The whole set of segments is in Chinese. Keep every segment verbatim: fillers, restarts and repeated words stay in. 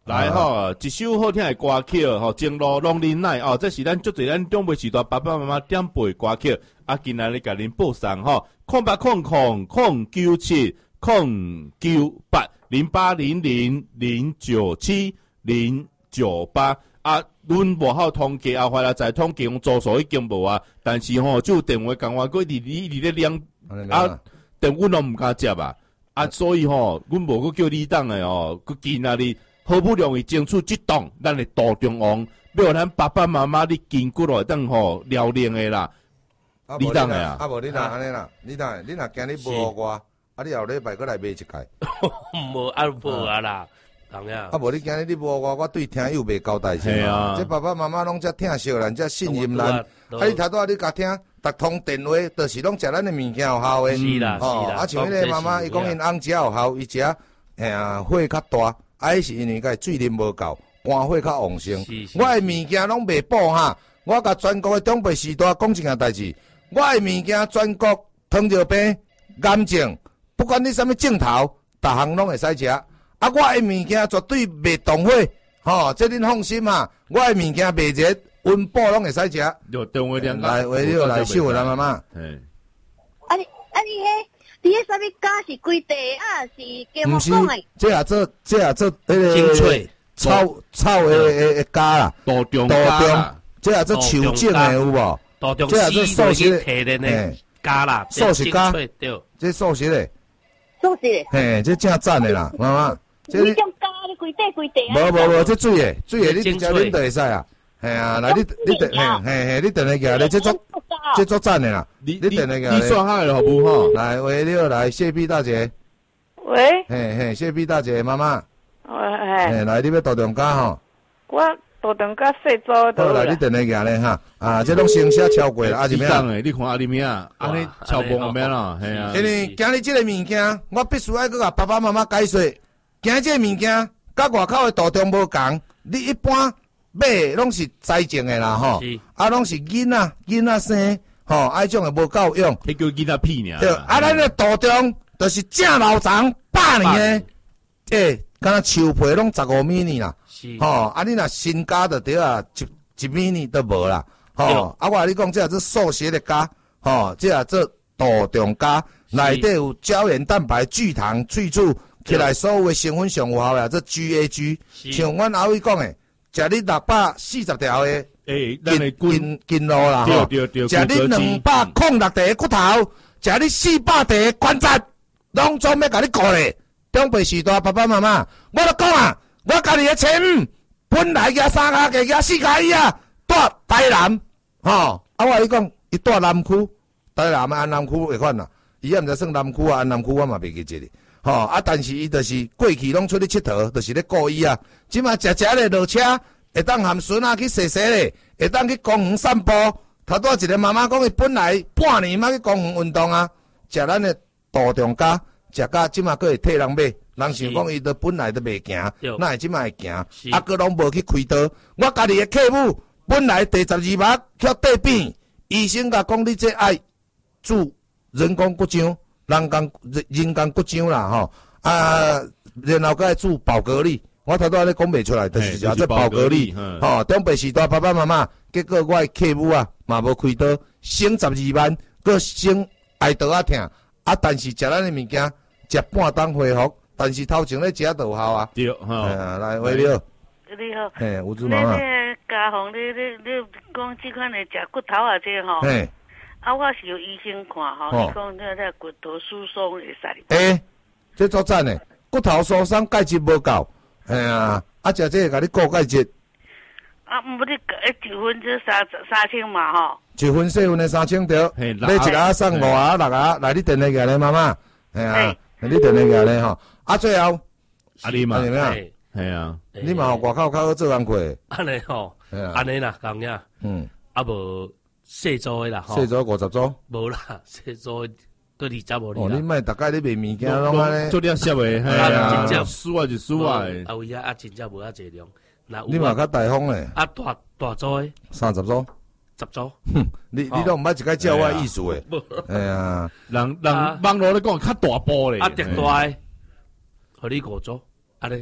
来吼，一首好听的歌曲吼，情路拢恁奈哦，这是咱足侪咱长辈时代爸爸妈妈点背歌曲，啊，今仔日甲恁报上吼，空八空空空九七空九八零八零零零九七零九八啊，阮无好统计啊，后来在统计用组数已经无啊，但是吼，就电话讲话，佮你你你咧两啊，电阮拢毋敢接啊，啊，所以吼，阮无佮叫你当的哦，佮今仔日。好不容易争取这档，咱的大中王，要咱爸爸妈妈你筋骨来当吼辽宁的啦，你当的啊？ 啊无你若安尼啦，你若你若今日无互我，啊你后礼拜过来买一届。 无啊无啊啦，当然。 啊无你今日你无互我，我对听友袂交代是嘛？ 这爸爸妈妈拢遮疼惜咱，遮信任咱。啊你头拄仔你甲听，逐通电话，就是拢食咱的物件有效的。 是啦是啦。 啊像迄个妈妈，伊讲因翁食有效，伊食，哎呀火较大。啊，是因为个水啉无够，肝火较旺盛。我的物件拢袂补哈，我甲全国的长辈时代讲一件代志，我的物件全国糖尿病、癌症，不管你什么症头，逐项拢会使食。啊，我的物件绝对袂动火，吼，这恁放心啊。我的物件袂热，温补拢会使食。来，为了来秀咱妈妈。 嗯。啊你啊你迄。你迄啥物家是规地啊？是加木讲诶？ 这也做，这也做迄个草草诶诶诶家啦， 大中大中，这也做树种诶有无？这也做素食诶家啦， 素食家， 对， 这素食诶， 素食诶， 嘿，这正赞诶啦，妈妈。 你种家你规地规地啊？ 无无无，这水诶，水诶，你直接啉就会使啊。系啊，来你你等，嘿嘿嘿，你等下个，你这做这做赞的啦，你你等下个， 你算下来好不好？ 来，喂，你好，来，谢毕大姐。 喂。 嘿嘿，谢毕大姐妈妈。 喂嘿。 嘿，来，你要大中家吼？ 我大中家细组都。 好，来，你等下个咧哈，啊，这拢先写超过了，啊，是咩啊？ 你看阿里咩啊？安尼超过后面啦，系啊。 因为今日这个物件，我必须要搁甲爸爸妈妈解说，今日这个物件，甲外口的大中无共，你一般。买拢是栽种的啦吼，啊拢是囡仔囡仔生吼，啊种的无够用， 迄叫囡仔屁尔。 对，啊咱的大中就是正老长百年的，诶，敢若树皮拢十五米呢啦，吼，啊你若新加的对啊，一一米呢都无啦，吼，啊我甲你讲，这也是素食的家，吼，这也是大中家，内底有胶原蛋白、聚糖、萃取起来所有的成分上有效的，这 G A G， 像阮阿伟讲的。食你六百四十条的筋筋筋路啦吼，食你两百零六条骨头，食你四百条关节，拢总要甲你顾咧。长辈时代爸爸妈妈，我都讲啊，我家己的钱本来家三家嘅家四家伊啊，住台南吼，啊我伊讲伊住南区，台南的安南区会款啦，伊也毋知算南区啊，安南区我嘛袂记得。吼、哦、啊！但是伊就是过去拢出去佚佗，就是咧故意啊。即马食食咧落车，会当含孙仔去踅踅咧，会当去公园散步。头拄仔一个妈妈讲，伊本来半年莫去公园运动啊，食咱的大中家，食甲即马佫会替人买。人想讲伊都本来都袂行，哪会即马会行？啊，佫拢无去开刀。我家己的客户本来第十二脉去对病，医生甲讲你这爱注人工骨浆。人工人工骨浆啦吼，啊，然后再注宝格丽，我头拄仔咧讲袂出来，就是食这宝格丽，吼，长辈时代爸爸妈妈，结果我的客户啊，嘛无开刀，省十二万，佮省挨刀啊疼，啊，但是食咱的物件，食半当恢复，但是头前咧食就有效啊。 对，哈， 来，喂你好。 你好。 嘿，吴主妈妈。 你这家访你你你讲即款的食骨头啊，这吼。 嘿。 啊，我是有医生看吼，伊讲这这骨头疏松会使。 诶，这作战的，骨头疏松钙质无够，哎呀，啊，食这个甲你顾钙质。 啊，毋不你一份这三三千嘛吼。 一份四份的三千条，买一个送五个六个，来你电话个咧妈妈，哎呀，你电话个咧吼，啊最后， 啊你嘛， 系啊，你嘛外口较好做工课。 安尼吼，安尼啦，咁样，嗯，啊无。细组的啦， 细组五十组， 无啦，细组都二十无哩啦。哦，你莫大概你卖物件拢安尼， 做点少诶，系啊，真正输啊就输啊。 啊有遐啊，真正无遐济量。 你嘛较大方咧。 啊大大组诶， 三十组， 十组。 哼，你你都毋捌一个叫我意思诶。哎呀， 人人网络咧讲较大波咧。 啊，特大诶，互你五组，安尼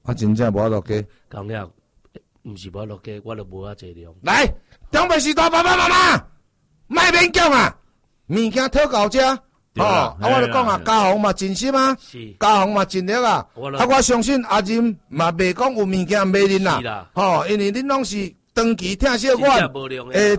啊，真正无法度加。 讲了，毋是无法度加，我都无啊济量。 来，中北时代爸爸妈妈，莫勉强啊，物件讨到遮。哦，啊，我就讲啊，家红嘛真心啊，家红嘛尽力啊，啊，我相信阿仁嘛袂讲有物件袂认啦，吼，因为恁拢是长期听小我，诶。